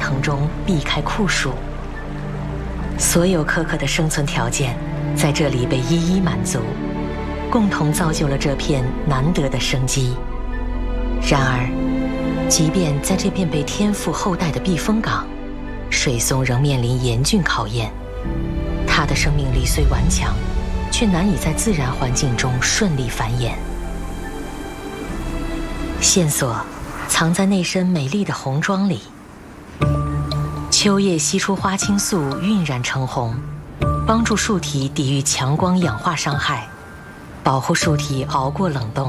藤中避开酷暑。所有苛刻的生存条件在这里被一一满足，共同造就了这片难得的生机。然而，即便在这片被天赋厚待的避风港，水松仍面临严峻考验。它的生命力虽顽强，却难以在自然环境中顺利繁衍。线索藏在那身美丽的红装里。秋叶析出花青素晕染成红，帮助树体抵御强光氧化伤害，保护树体熬过冷冻。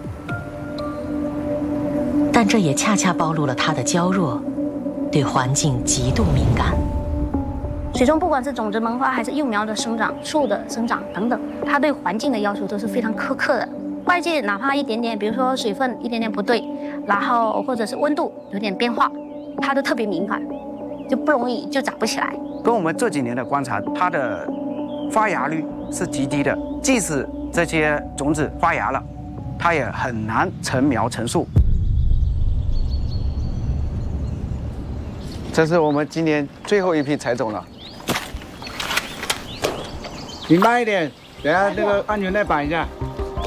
但这也恰恰暴露了它的娇弱，对环境极度敏感。 水松不管是种子萌发还是幼苗的生长、树的生长等等，它对环境的要求都是非常苛刻的。外界哪怕一点点，比如说水分一点点不对，然后或者是温度有点变化，它都特别敏感，就不容易就长不起来。 跟我们这几年的观察，它的发芽率是极低的，即使这些种子发芽了，它也很难成苗成树。这是我们今年最后一批采种了。你慢一点，等下那个安全带绑一下。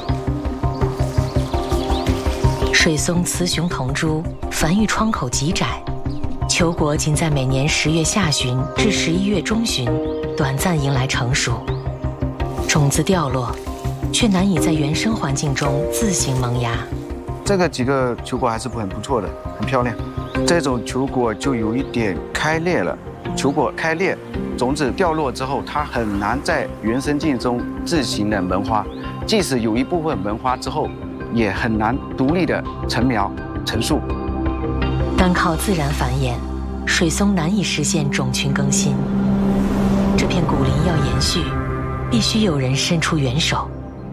水松雌雄同株，繁育窗口极窄，球果仅在每年10月下旬至11月中旬短暂迎来成熟，种子掉落，却难以在原生环境中自行萌芽。 这个几个球果还是很不错的，很漂亮。这种球果就有一点开裂了，球果开裂，种子掉落之后，它很难在原生境中自行的萌花，即使有一部分萌花之后，也很难独立的成苗成树。 单靠自然繁衍，水松难以实现种群更新。这片古林要延续，必须有人伸出援手。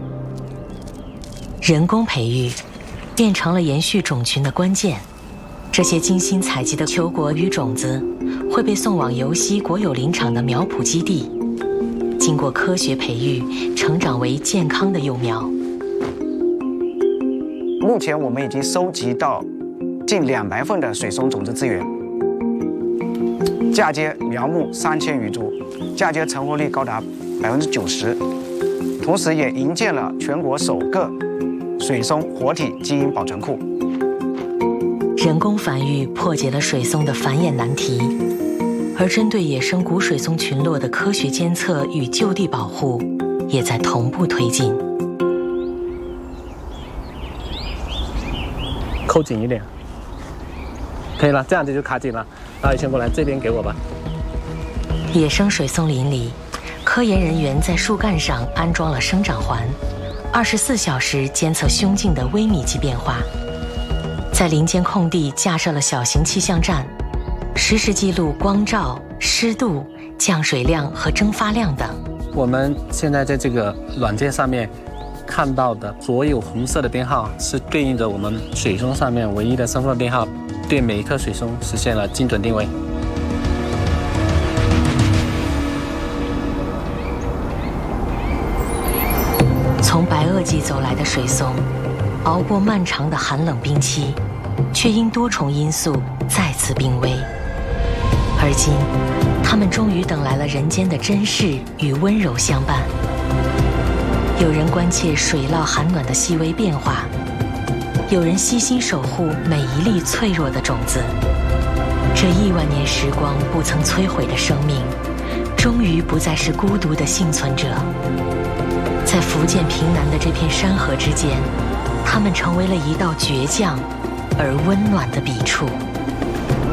人工培育变成了延续种群的关键。这些精心采集的球果与种子会被送往尤溪国有林场的苗圃基地，经过科学培育，成长为健康的幼苗。 目前我们已经收集到近200份的水松种子资源，嫁接苗木3000余株，嫁接成活率高达90%，同时也营建了全国首个水松活体基因保存库。 人工繁育破解了水松的繁衍难题，而针对野生古水松群落的科学监测与就地保护也在同步推进。 扣紧一点，可以了，这样子就卡紧了。大家先过来这边给我吧。 野生水松林里，科研人员在树干上安装了生长环，24小时监测胸径的微米级变化。在林间空地架设了小型气象站，实时记录光照、湿度、降水量和蒸发量等。 我们现在在这个软件上面看到的所有红色的编号，是对应着我们水松上面唯一的身份编号，对每一棵水松实现了精准定位。 从白垩纪走来的水松，熬过漫长的寒冷冰期，却因多重因素再次濒危。而今，他们终于等来了人间的珍视与温柔相伴。有人关切水涝寒暖的细微变化，有人悉心守护每一粒脆弱的种子。这亿万年时光不曾摧毁的生命，终于不再是孤独的幸存者。在福建平南的这片山河之间，他们成为了一道倔强而温暖的笔触。